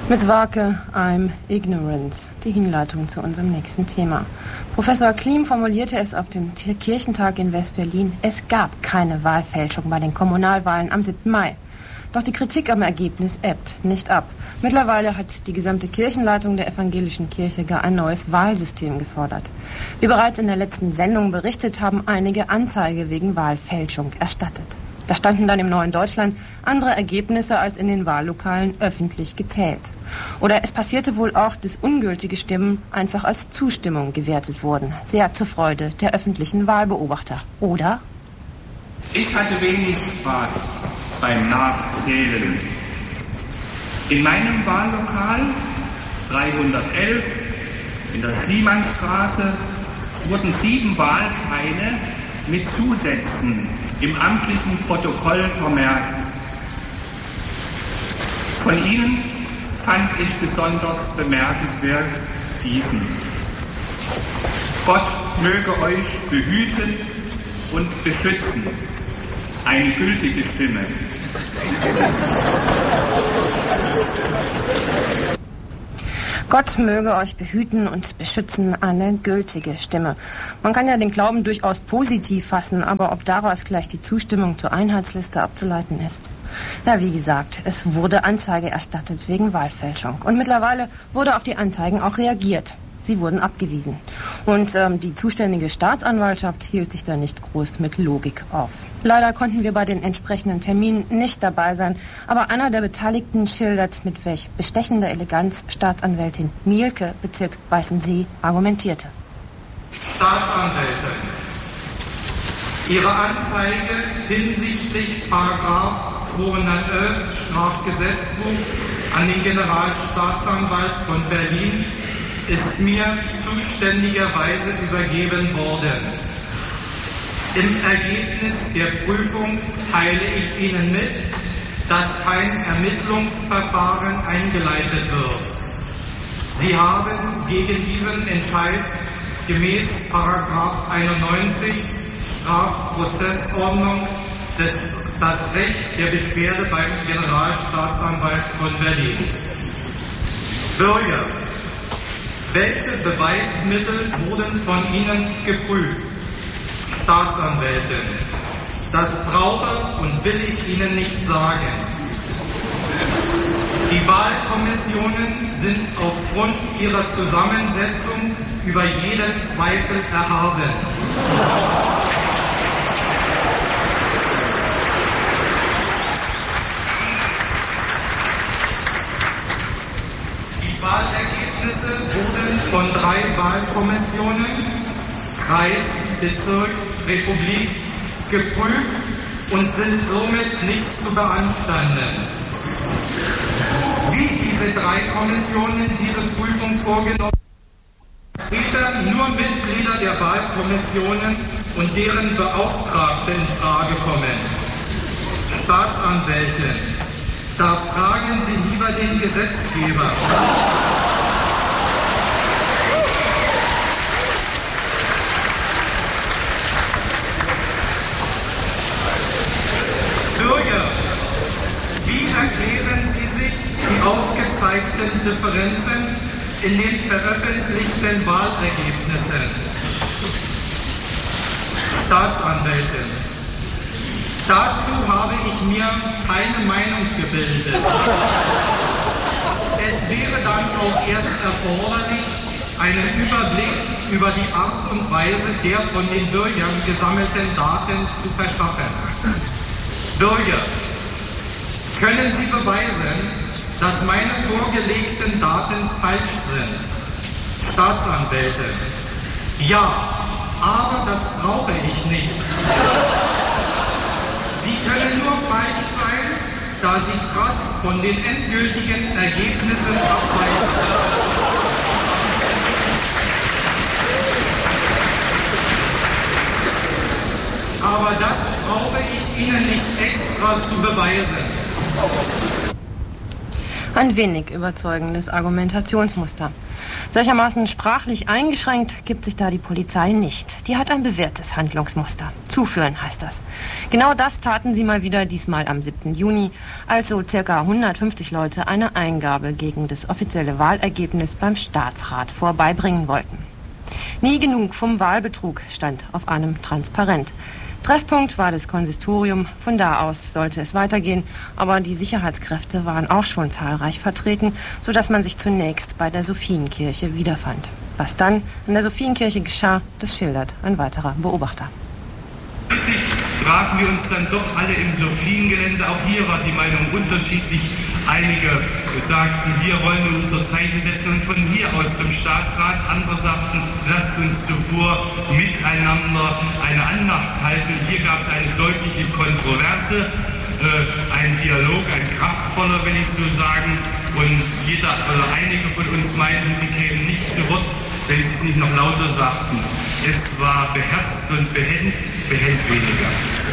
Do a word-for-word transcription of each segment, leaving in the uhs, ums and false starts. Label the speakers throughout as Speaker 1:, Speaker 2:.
Speaker 1: Miss Warke, I'm ignorant. Die Hinleitung zu unserem nächsten Thema. Professor Klim formulierte es auf dem Kirchentag in West-Berlin. Es gab keine Wahlfälschung bei den Kommunalwahlen am siebten Mai. Doch die Kritik am Ergebnis ebbt nicht ab. Mittlerweile hat die gesamte Kirchenleitung der evangelischen Kirche gar ein neues Wahlsystem gefordert. Wie bereits in der letzten Sendung berichtet, haben einige Anzeige wegen Wahlfälschung erstattet. Da standen dann im neuen Deutschland andere Ergebnisse als in den Wahllokalen öffentlich gezählt. Oder es passierte wohl auch, dass ungültige Stimmen einfach als Zustimmung gewertet wurden. Sehr zur Freude der öffentlichen Wahlbeobachter. Oder?
Speaker 2: Ich hatte wenig Spaß beim Nachzählen. In meinem Wahllokal dreihundertelf in der Siemannstraße wurden sieben Wahlscheine mit Zusätzen im amtlichen Protokoll vermerkt. Von ihnen fand ich besonders bemerkenswert diesen. Gott möge euch behüten und beschützen. Eine gültige Stimme.
Speaker 1: Gott möge euch behüten und beschützen, eine gültige Stimme. Man kann ja den Glauben durchaus positiv fassen, aber ob daraus gleich die Zustimmung zur Einheitsliste abzuleiten ist? Na, wie gesagt, es wurde Anzeige erstattet wegen Wahlfälschung. Und mittlerweile wurde auf die Anzeigen auch reagiert. Sie wurden abgewiesen. Und ähm, die zuständige Staatsanwaltschaft hielt sich da nicht groß mit Logik auf. Leider konnten wir bei den entsprechenden Terminen nicht dabei sein, aber einer der Beteiligten schildert, mit welch bestechender Eleganz Staatsanwältin Mielke, Bezirk Weißensee, argumentierte.
Speaker 3: Staatsanwältin, Ihre Anzeige hinsichtlich Paragraph zweihundertelf Strafgesetzbuch an den Generalstaatsanwalt von Berlin ist mir zuständigerweise übergeben worden. Im Ergebnis der Prüfung teile ich Ihnen mit, dass kein Ermittlungsverfahren eingeleitet wird. Sie haben gegen diesen Entscheid gemäß Paragraph einundneunzig Strafprozessordnung des, das Recht der Beschwerde beim Generalstaatsanwalt von Berlin. Bürger, welche Beweismittel wurden von Ihnen geprüft? Staatsanwältin, das brauche und will ich Ihnen nicht sagen. Die Wahlkommissionen sind aufgrund ihrer Zusammensetzung über jeden Zweifel erhaben. Die Wahlergebnisse wurden von drei Wahlkommissionen, Kreis, Bezirk, Republik, geprüft und sind somit nicht zu beanstanden. Wie diese drei Kommissionen diese Prüfung vorgenommen haben, Vertreter nur Mitglieder der Wahlkommissionen und deren Beauftragte in Frage kommen. Staatsanwältin, da fragen Sie lieber den Gesetzgeber. Bürger, wie erklären Sie sich die aufgezeigten Differenzen in den veröffentlichten Wahlergebnissen? Staatsanwältin, dazu habe ich mir keine Meinung gebildet. Es wäre dann auch erst erforderlich, einen Überblick über die Art und Weise der von den Bürgern gesammelten Daten zu verschaffen. Bürger, können Sie beweisen, dass meine vorgelegten Daten falsch sind? Staatsanwältin, ja, aber das brauche ich nicht. Sie können nur falsch sein, da sie krass von den endgültigen Ergebnissen abweichen. Aber das brauche ich Ihnen nicht extra zu beweisen.
Speaker 1: Ein wenig überzeugendes Argumentationsmuster. Solchermaßen sprachlich eingeschränkt gibt sich da die Polizei nicht. Die hat ein bewährtes Handlungsmuster. Zuführen heißt das. Genau das taten sie mal wieder, diesmal am siebten Juni, als so circa hundertfünfzig Leute eine Eingabe gegen das offizielle Wahlergebnis beim Staatsrat vorbeibringen wollten. Nie genug vom Wahlbetrug stand auf einem Transparent. Treffpunkt war das Konsistorium, von da aus sollte es weitergehen, aber die Sicherheitskräfte waren auch schon zahlreich vertreten, sodass man sich zunächst bei der Sophienkirche wiederfand. Was dann an der Sophienkirche geschah, das schildert ein weiterer Beobachter.
Speaker 4: Schließlich trafen wir uns dann doch alle im Sophiengelände. Auch hier war die Meinung unterschiedlich. Einige sagten, wir wollen nun unser Zeichen setzen und von hier aus zum Staatsrat. Andere sagten, lasst uns zuvor miteinander eine Andacht halten. Hier gab es eine deutliche Kontroverse, äh, ein Dialog, ein kraftvoller, will ich so sagen. Und jeder oder einige von uns meinten, sie kämen nicht zu Wort, wenn sie es nicht noch lauter sagten. Es war beherzt und behend, behend weniger.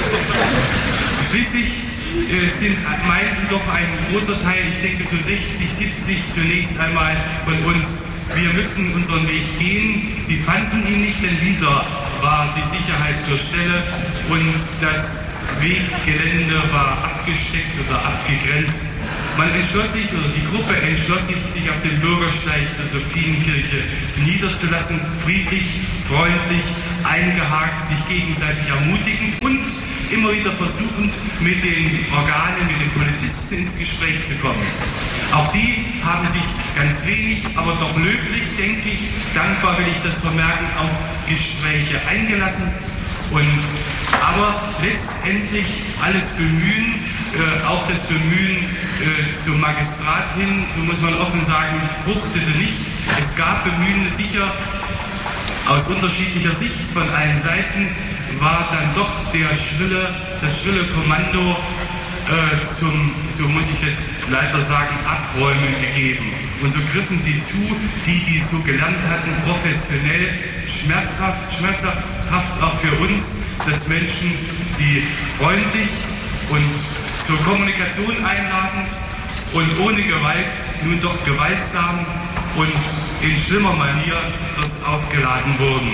Speaker 4: Schließlich äh, sind, meinten doch ein großer Teil, ich denke so sechzig, siebzig zunächst einmal von uns, wir müssen unseren Weg gehen. Sie fanden ihn nicht, denn wieder war die Sicherheit zur Stelle und das Weggelände war abgesteckt oder abgegrenzt. Man entschloss sich, oder die Gruppe entschloss sich, sich auf dem Bürgersteig der Sophienkirche niederzulassen, friedlich, freundlich, eingehakt, sich gegenseitig ermutigend und immer wieder versuchend, mit den Organen, mit den Polizisten ins Gespräch zu kommen. Auch die haben sich ganz wenig, aber doch löblich, denke ich, dankbar will ich das vermerken, auf Gespräche eingelassen. Und, aber letztendlich alles Bemühen, äh, auch das Bemühen äh, zum Magistrat hin, so muss man offen sagen, fruchtete nicht. Es gab Bemühen, sicher aus unterschiedlicher Sicht von allen Seiten, war dann doch der schrille, das schrille Kommando äh, zum, so muss ich jetzt leider sagen, Abräumen gegeben. Und so griffen sie zu, die, die es so gelernt hatten, professionell, schmerzhaft, schmerzhaft auch für uns, dass Menschen, die freundlich und zur Kommunikation einladend und ohne Gewalt, nun doch gewaltsam und in schlimmer Manier dort aufgeladen wurden.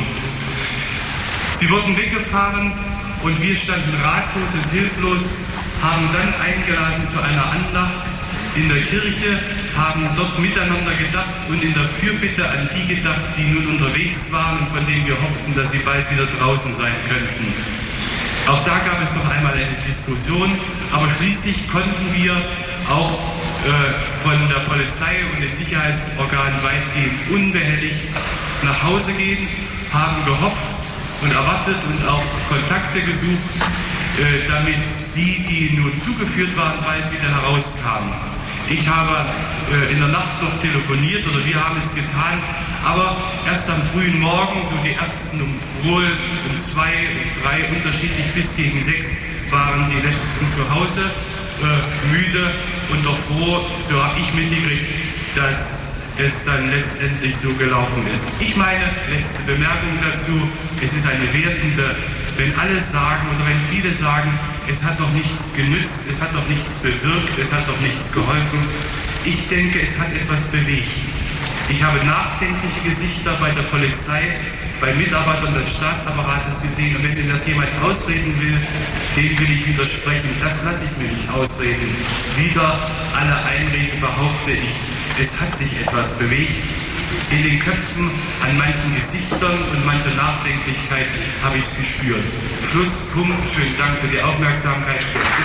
Speaker 4: Sie wurden weggefahren und wir standen ratlos und hilflos, haben dann eingeladen zu einer Andacht in der Kirche, haben dort miteinander gedacht und in der Fürbitte an die gedacht, die nun unterwegs waren und von denen wir hofften, dass sie bald wieder draußen sein könnten. Auch da gab es noch einmal eine Diskussion, aber schließlich konnten wir auch äh, von der Polizei und den Sicherheitsorganen weitgehend unbehelligt nach Hause gehen, haben gehofft und erwartet und auch Kontakte gesucht, äh, damit die, die nur zugeführt waren, bald wieder herauskamen. Ich habe äh, in der Nacht noch telefoniert, oder wir haben es getan, aber erst am frühen Morgen, so die ersten um wohl um zwei, um drei, unterschiedlich bis gegen sechs, waren die letzten zu Hause, äh, müde und doch froh, so habe ich mitgekriegt, dass es dann letztendlich so gelaufen ist. Ich meine, letzte Bemerkung dazu, es ist eine wertende, wenn alle sagen oder wenn viele sagen, es hat doch nichts genützt, es hat doch nichts bewirkt, es hat doch nichts geholfen. Ich denke, es hat etwas bewegt. Ich habe nachdenkliche Gesichter bei der Polizei, bei Mitarbeitern des Staatsapparates gesehen und wenn mir das jemand ausreden will, dem will ich widersprechen. Das lasse ich mir nicht ausreden. Wieder alle Einrede behaupte ich, es hat sich etwas bewegt. In den Köpfen, an manchen Gesichtern und mancher Nachdenklichkeit habe ich es gespürt. Schluss, Punkt. Schönen Dank für die Aufmerksamkeit.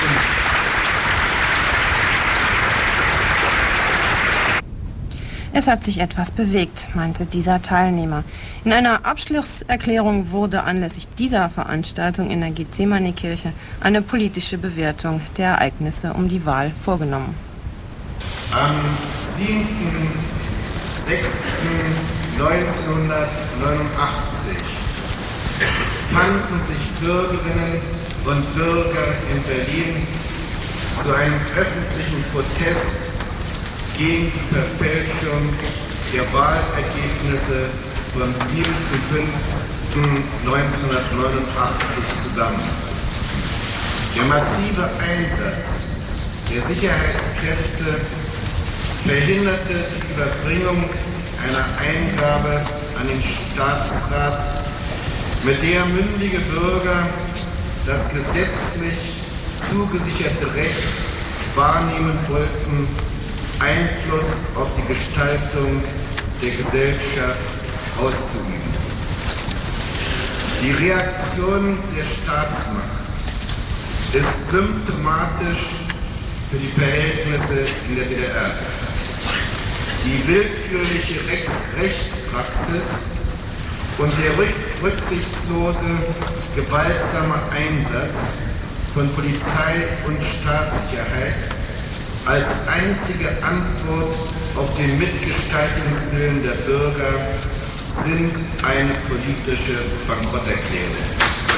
Speaker 1: Es hat sich etwas bewegt, meinte dieser Teilnehmer. In einer Abschlusserklärung wurde anlässlich dieser Veranstaltung in der Gethsemane-Kirche eine politische Bewertung der Ereignisse um die Wahl vorgenommen.
Speaker 5: Am siebten sechsten neunzehnhundertneunundachtzig fanden sich Bürgerinnen und Bürger in Berlin zu einem öffentlichen Protest gegen die Verfälschung der Wahlergebnisse vom siebten fünften neunzehnhundertneunundachtzig zusammen. Der massive Einsatz der Sicherheitskräfte verhinderte die Überbringung einer Eingabe an den Staatsrat, mit der mündige Bürger das gesetzlich zugesicherte Recht wahrnehmen wollten, Einfluss auf die Gestaltung der Gesellschaft auszuüben. Die Reaktion der Staatsmacht ist symptomatisch für die Verhältnisse in der D D R. Die willkürliche Rechtspraxis und der rücksichtslose, gewaltsame Einsatz von Polizei und Staatssicherheit als einzige Antwort auf den Mitgestaltungswillen der Bürger sind eine politische Bankrotterklärung.